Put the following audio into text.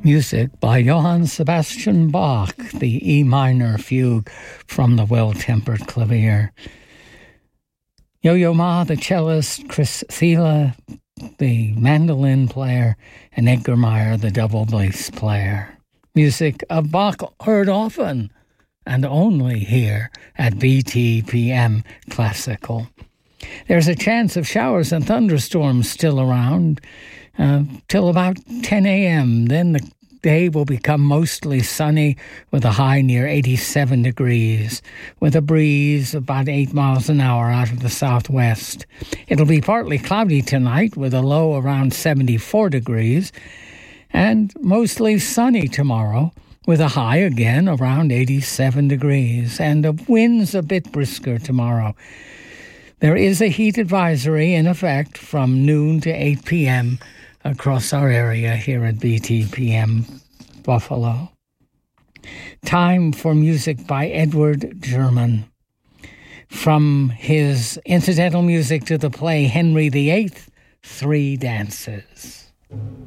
Music by Johann Sebastian Bach, the E minor fugue from the Well-Tempered Clavier. Yo-Yo Ma, the cellist, Chris Thiele, the mandolin player, and Edgar Meyer, the double bass player. Music of Bach heard often and only here at BTPM Classical. There's a chance of showers and thunderstorms still around till about 10 a.m. Then the day will become mostly sunny with a high near 87 degrees, with a breeze about 8 miles an hour out of the southwest. It'll be partly cloudy tonight with a low around 74 degrees, and mostly sunny tomorrow with a high again around 87 degrees, and the winds a bit brisker tomorrow. There is a heat advisory in effect from noon to 8 p.m. across our area here at BTPM Buffalo. Time for music by Edward German. From his incidental music to the play Henry VIII, Three Dances.